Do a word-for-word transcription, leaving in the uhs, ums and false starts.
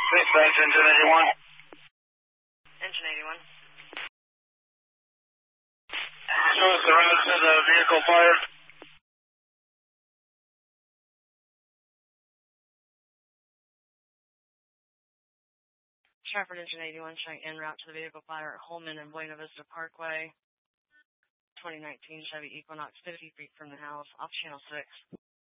Dispatch, engine eighty-one. Engine eighty-one. Show us the route to the vehicle fired. Stratford Engine eighty-one showing en route to the vehicle fire at Holman and Buena Vista Parkway. twenty nineteen Chevy Equinox, fifty feet from the house, off channel six.